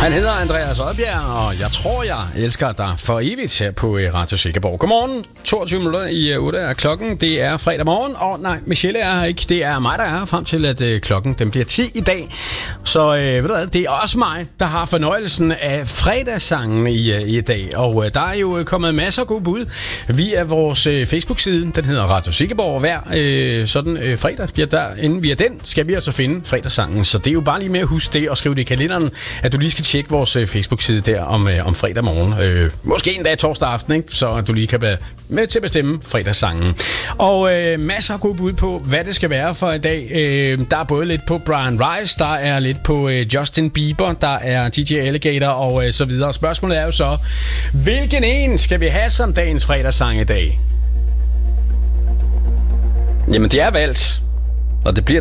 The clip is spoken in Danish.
Han hedder Andreas Oddbjerg, og jeg tror, jeg elsker dig for evigt her på Radio Silkeborg. Godmorgen, 22 minutter i 8 er klokken. Det er fredag morgen, og nej, Michelle er her ikke. Det er mig, der er her frem til, at klokken den bliver 10 i dag. Så ved du hvad, det er også mig, der har fornøjelsen af fredagssangen i dag. Og der er jo kommet masser af gode bud via vores Facebook-side. Den hedder Radio Silkeborg. Hver fredag bliver der, inden via den, skal vi altså finde fredagssangen. Så det er jo bare lige med at huske det og skrive det i kalenderen, at du lige skal tjekke vores Facebook-side der om fredag morgen. Måske endda torsdag aften, ikke? Så du lige kan være med til at bestemme fredagssangen. Og masser af gode bud på, hvad det skal være for i dag. Der er både lidt på Brian Rice, der er lidt på Justin Bieber, der er DJ Alligator og så videre. Spørgsmålet er jo så, hvilken en skal vi have som dagens fredagssang i dag? Jamen, det er valgt. Og det bliver